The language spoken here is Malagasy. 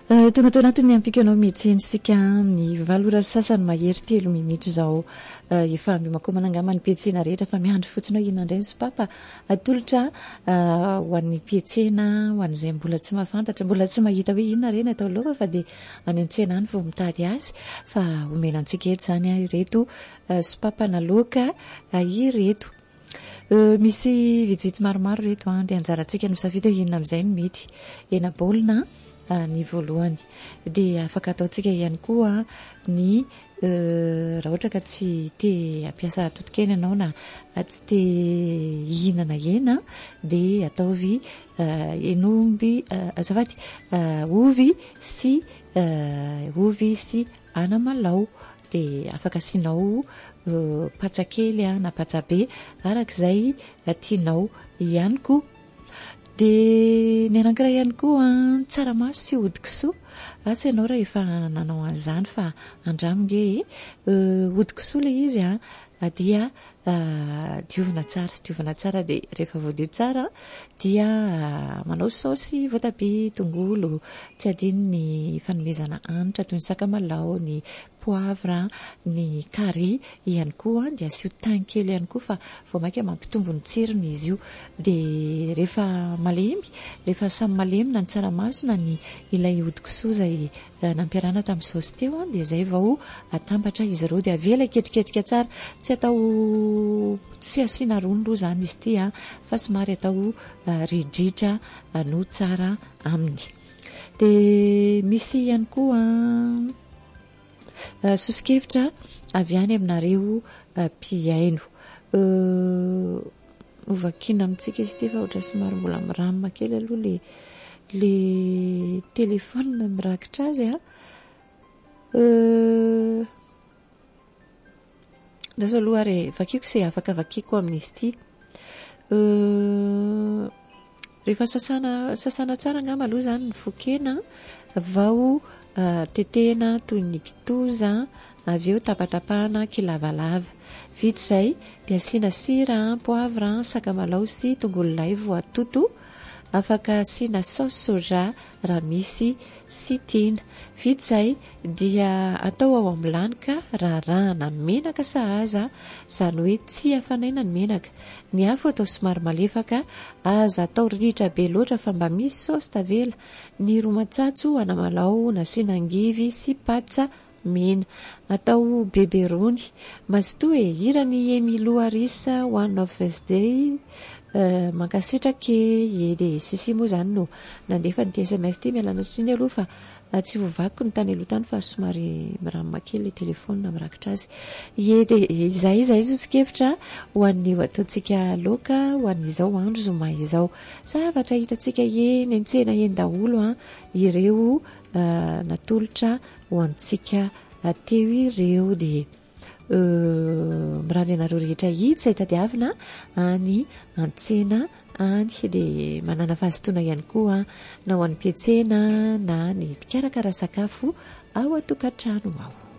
tonga tao anatiny ampikanao mietsenysika ny valora sasany mahery 3 minitra zao efa mimakoma nangamba ny pietsena rehetra fa miandry fotsiny hoe inona indray ny sopapa atolotra ho an'ny pietsena ho an'izay mbola tsy mahafantatra mbola tsy mahita hoe inona reny atao loka fa dia any an-tsena any vao mitady azy fa omenantsika eto zany ireto sopapa na loka ireto. Misy vitsivitsy maromaro reto dia anjarantsika no misafidy hoe inona amin'izay no mety hena baolina ny voalohany dia afaka ataontsika ihany koa ny raha ohatra ka tsy te ampiasa totokena ianao na tsy te hihinana hena dia ataovy enomby azafady ovy sy anamalao dia afaka asianao patsa kely na patsa be arak'izay tianao ihany koa. Dia ny anankiray ihany koa tsaramaso sy hodi-kisoa asa ianao raha efa nanao an'izany fa andramonge hodi-kisoa ilay izy dia diovina tsara dia rehefa voadio tsara dia manao saosy voatabia tongolo tsy adino ny fanomezana hanitra toy ny sakamalao ny poivre ny carry ihany koa dia asio thym kely ihany koa fa vao maika mampitombo ny tsirony izy io dia rehefa samy malemy na ny tsaramaso na ny ilay hodi-kisoa izay nampiarana tamin'ny saosy teo dia izay vao atambatra izy ireo dia avela ketriketrika tsara tsy atao tsy asiana rony aloha zany izy ity fa somary atao ridritra no tsara aminy. Dia misy ihany koa sosikevitra avy any aminareo mpiaino ovakina amintsika izy ity fa ohatra somary mbola miramina kely aloha le telefona mirakitra azy ndasa aloha ary vakiko se afaka vakiko amin'izy ity rehefa sasana tsara angamba aloha zany ny fokena vao tetehina toy ny kitoza avy eo tapatapahana kilavalava vita izay dia asiana sira poivre sakamalao sy tongolo lay vao atoto afaka asiana saosy soja raha misy sy tiana vita izay dia atao ao amin'ny lanika rarahana menaka sahaza izany hoe tsy hafanaina ny menaka ny afo atao somary malefaka aza atao ritra be loatra fa mba misy saosy tavela ny romatsatso anamalao nasiana angivy sy patsa mena atao beberony mazotoa hirany Emilio Arisa one of birthday mankasitraka dia sisi moa zany no nandefa ny SMS ty mialana tsiny aloha fa tsy voavakiko ny tany aloha tany fa somary miramina kely le telefona mirakitra azy dia izay sosikevitra ho an'ny ataontsika loka ho an'izao andro zoma izao zavatra hitantsika eny an-tsena eny daholo ireo natolotra ho antsika teo ireo dia mirary anareo rehetra hitsy zay tadiavina any an-tsena any dia manana fahazotoana ihany koa na ho an'ny pietsena na ny mpikarakara sakafo ao an-tokantrano ao.